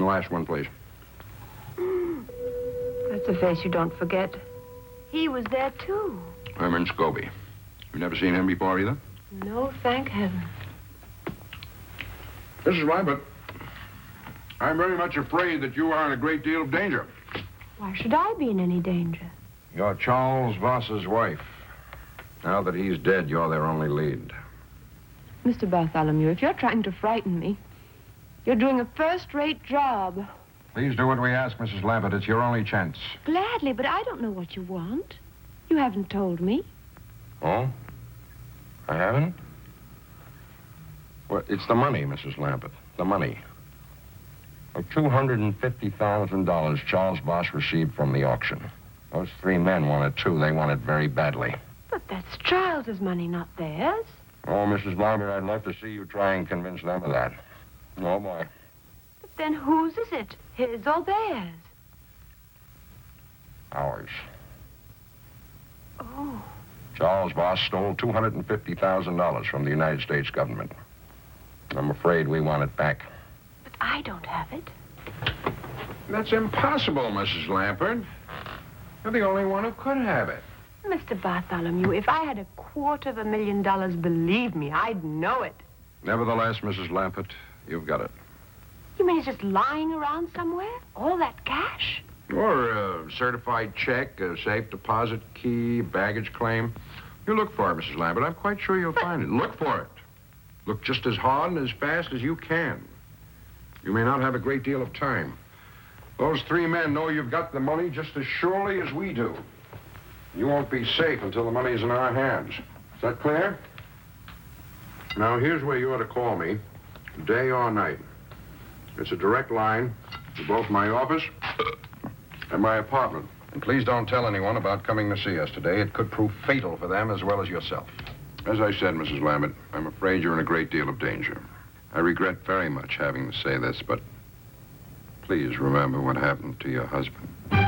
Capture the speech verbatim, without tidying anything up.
The last one, please. That's a face you don't forget. He was there, too. Herman Scobie. You've never seen him before, either? No, thank heaven. Missus Lambert, I'm very much afraid that you are in a great deal of danger. Why should I be in any danger? You're Charles Voss's wife. Now that he's dead, you're their only lead. Mister Bartholomew, if you're trying to frighten me, you're doing a first-rate job. Please do what we ask, Missus Lambert. It's your only chance. Gladly, but I don't know what you want. You haven't told me. Oh? I haven't? Well, it's the money, Missus Lambert. The money. The two hundred fifty thousand dollars Charles Voss received from the auction. Those three men wanted too. They want it very badly. But that's Charles's money, not theirs. Oh, Missus Lambert, I'd love to see you try and convince them of that. Oh, boy. But then whose is it? His or theirs? Ours. Oh. Charles Voss stole two hundred fifty thousand dollars from the United States government. I'm afraid we want it back. But I don't have it. That's impossible, Missus Lambert. You're the only one who could have it. Mister Bartholomew, if I had a quarter of a million dollars, believe me, I'd know it. Nevertheless, Missus Lambert, you've got it. You mean it's just lying around somewhere? All that cash? Or a certified check, a safe deposit key, baggage claim. You look for it, Missus Lambert. I'm quite sure you'll find it. Look for it. Look just as hard and as fast as you can. You may not have a great deal of time. Those three men know you've got the money just as surely as we do. You won't be safe until the money's in our hands. Is that clear? Now, here's where you ought to call me, day or night. It's a direct line to both my office and my apartment. And please don't tell anyone about coming to see us today. It could prove fatal for them as well as yourself. As I said, Missus Lambert, I'm afraid you're in a great deal of danger. I regret very much having to say this, but please remember what happened to your husband.